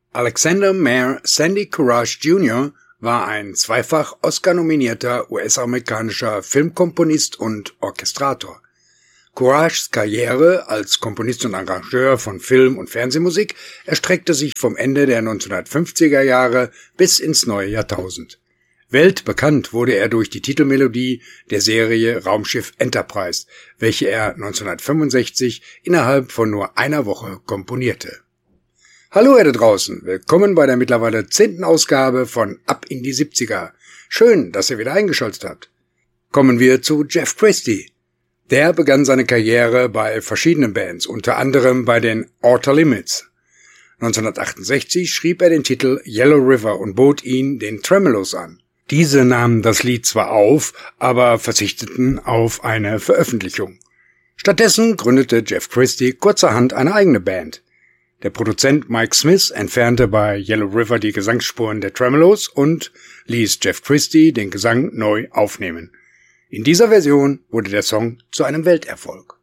Alexander Mayer Sandy Courage Jr. war ein zweifach Oscar-nominierter US-amerikanischer Filmkomponist und Orchestrator. Courages Karriere als Komponist und Arrangeur von Film- und Fernsehmusik erstreckte sich vom Ende der 1950er Jahre bis ins neue Jahrtausend. Weltbekannt wurde er durch die Titelmelodie der Serie Raumschiff Enterprise, welche er 1965 innerhalb von nur einer Woche komponierte. Hallo ihr da draußen, willkommen bei der mittlerweile 10. Ausgabe von Ab in die 70er. Schön, dass ihr wieder eingeschaltet habt. Kommen wir zu Jeff Christy. Der begann seine Karriere bei verschiedenen Bands, unter anderem bei den Outer Limits. 1968 schrieb er den Titel Yellow River und bot ihn den Tremeloes an. Diese nahmen das Lied zwar auf, aber verzichteten auf eine Veröffentlichung. Stattdessen gründete Jeff Christy kurzerhand eine eigene Band. Der Produzent Mike Smith entfernte bei Yellow River die Gesangsspuren der Tremeloes und ließ Jeff Christy den Gesang neu aufnehmen. In dieser Version wurde der Song zu einem Welterfolg.